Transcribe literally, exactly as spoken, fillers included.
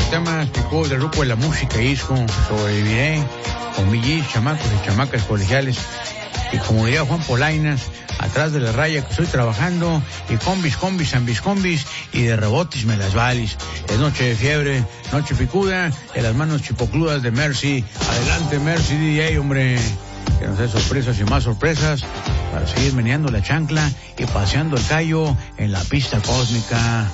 temas picudos del grupo de la música disco. Sobreviviré con villis, chamacos y chamacas colegiales. Y como diría Juan Polainas, atrás de la raya que estoy trabajando, y combis, combis, ambiscombis, y de rebotes me las valis. Es noche de fiebre, noche picuda, en las manos chipocludas de Mercy. Adelante, Mercy D J, hombre. Que nos dé sorpresas y más sorpresas para seguir meneando la chancla y paseando el callo en la pista cósmica.